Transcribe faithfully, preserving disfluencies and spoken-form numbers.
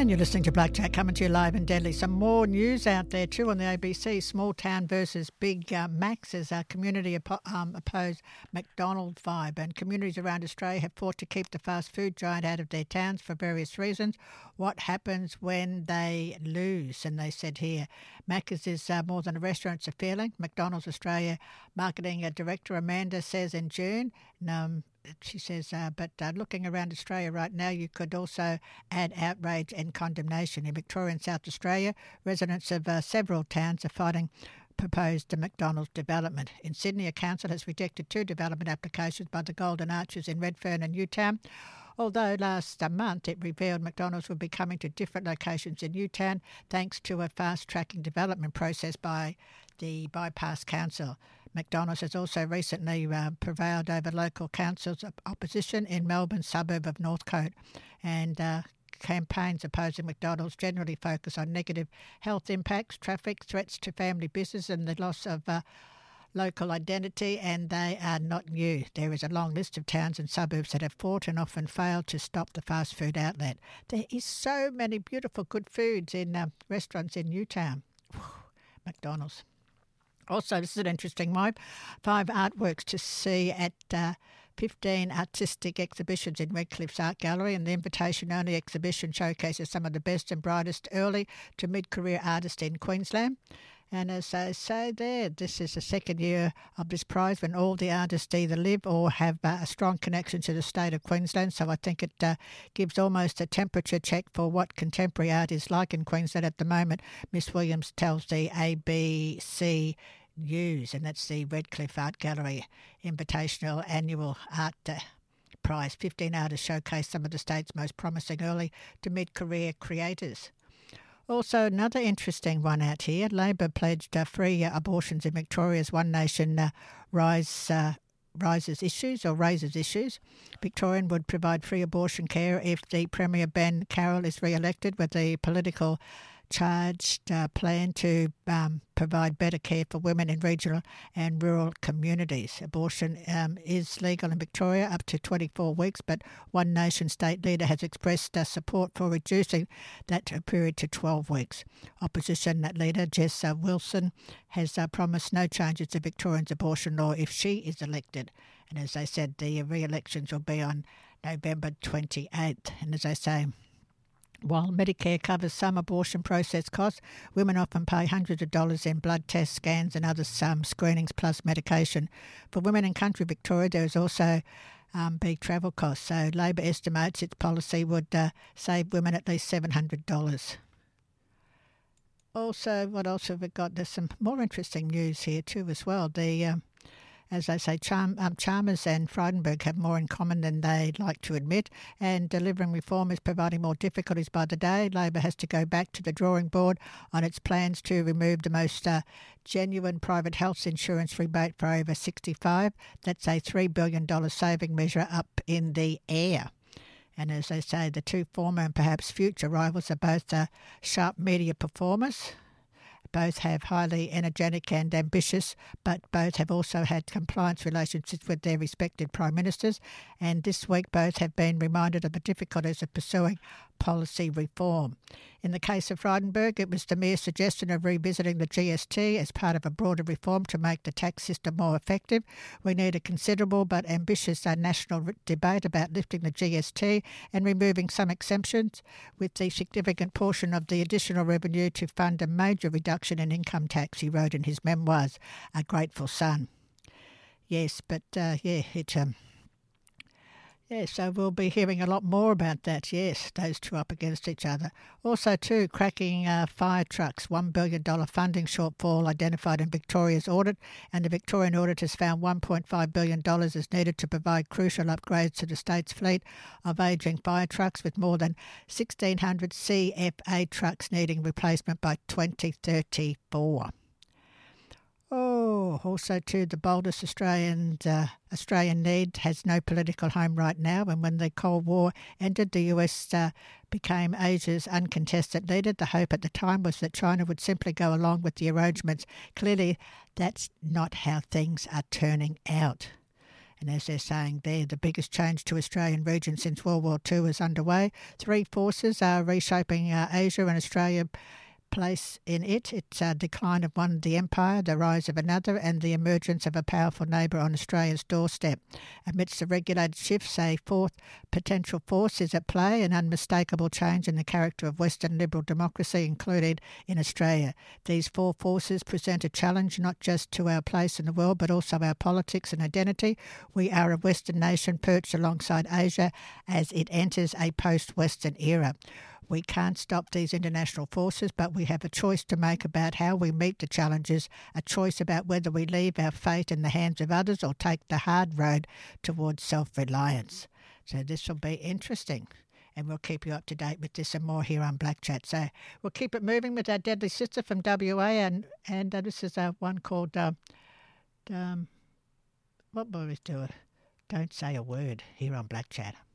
And you're listening to Blackjack coming to you live and deadly. Some more news out there too on the A B C. Small town versus big uh, Macs as a community oppo- um, oppose McDonald's vibe. And communities around Australia have fought to keep the fast food giant out of their towns for various reasons. What happens when they lose? And they said here, Macca's is uh, more than a restaurant, it's a feeling. McDonald's Australia Marketing uh, Director Amanda says in June, um, she says, uh, but uh, looking around Australia right now, you could also add outrage and condemnation. In Victoria and South Australia, residents of uh, several towns are fighting proposed McDonald's development. In Sydney, a council has rejected two development applications by the Golden Arches in Redfern and Newtown. Although last uh, month it revealed McDonald's would be coming to different locations in Newtown thanks to a fast-tracking development process by the Bypass Council. McDonald's has also recently uh, prevailed over local council's opposition in Melbourne's suburb of Northcote, and uh, campaigns opposing McDonald's generally focus on negative health impacts, traffic, threats to family business and the loss of uh, local identity, and they are not new. There is a long list of towns and suburbs that have fought and often failed to stop the fast food outlet. There is so many beautiful good foods in uh, restaurants in Newtown. Whew, McDonald's. Also, this is an interesting one. Five artworks to see at uh, fifteen artistic exhibitions in Redcliffe's Art Gallery, and the invitation-only exhibition showcases some of the best and brightest early to mid-career artists in Queensland. And as I say there, this is the second year of this prize when all the artists either live or have uh, a strong connection to the state of Queensland. So I think it uh, gives almost a temperature check for what contemporary art is like in Queensland at the moment. Miss Williams tells the A B C News, and that's the Redcliffe Art Gallery Invitational Annual Art uh, Prize. fifteen artists showcase some of the state's most promising early to mid-career creators. Also, another interesting one out here. Labor pledged uh, free uh, abortions in Victoria's One Nation uh, rise, uh, rises issues or raises issues. Victorian would provide free abortion care if the Premier Ben Carroll is re-elected, with the political charged uh, plan to um, provide better care for women in regional and rural communities. Abortion um, is legal in Victoria up to twenty-four weeks, but One Nation state leader has expressed uh, support for reducing that period to twelve weeks. Opposition leader Jess uh, Wilson has uh, promised no changes to Victoria's abortion law if she is elected. And as I said, the re-elections will be on November twenty-eighth. And as I say, while Medicare covers some abortion process costs, women often pay hundreds of dollars in blood tests, scans and other um, screenings plus medication. For women in country Victoria, there is also um, big travel costs. So Labor estimates its policy would uh, save women at least seven hundred dollars. Also, what else have we got? There's some more interesting news here too as well. The um, As I say, Charm, um, Chalmers and Frydenberg have more in common than they'd like to admit, and delivering reform is providing more difficulties by the day. Labor has to go back to the drawing board on its plans to remove the most uh, genuine private health insurance rebate for over sixty-five. That's a three billion dollars saving measure up in the air. And as they say, the two former and perhaps future rivals are both uh, sharp media performers. Both have highly energetic and ambitious, but both have also had compliance relationships with their respective prime ministers. And this week, both have been reminded of the difficulties of pursuing policy reform. In the case of Frydenberg, it was the mere suggestion of revisiting the G S T as part of a broader reform to make the tax system more effective. We need a considerable but ambitious uh, national re- debate about lifting the G S T and removing some exemptions, with the significant portion of the additional revenue to fund a major reduction in income tax, he wrote in his memoirs, A Grateful Son. Yes, but uh, yeah, it... Um, Yeah, so we'll be hearing a lot more about that, yes, those two up against each other. Also, too, cracking uh, fire trucks, one billion dollars funding shortfall identified in Victoria's audit, and the Victorian auditors found one point five billion dollars is needed to provide crucial upgrades to the state's fleet of ageing fire trucks, with more than sixteen hundred C F A trucks needing replacement by twenty thirty-four. Oh, also too, the boldest Australian uh, Australian need has no political home right now. And when the Cold War ended, the U S uh, became Asia's uncontested leader. The hope at the time was that China would simply go along with the arrangements. Clearly, that's not how things are turning out. And as they're saying there, the biggest change to Australian region since World War Two is underway. Three forces are reshaping uh, Asia and Australia place in it. It's a decline of one, the empire, the rise of another, and the emergence of a powerful neighbour on Australia's doorstep. Amidst the regulated shifts, a fourth potential force is at play, an unmistakable change in the character of Western liberal democracy included in Australia. These four forces present a challenge not just to our place in the world, but also our politics and identity. We are a Western nation perched alongside Asia as it enters a post-Western era. We can't stop these international forces, but we have a choice to make about how we meet the challenges, a choice about whether we leave our fate in the hands of others or take the hard road towards self-reliance. So this will be interesting, and we'll keep you up to date with this and more here on Black Chat. So we'll keep it moving with our deadly sister from W A, and, and uh, this is uh, one called, uh, um, what will we do? Don't Say a Word here on Black Chat.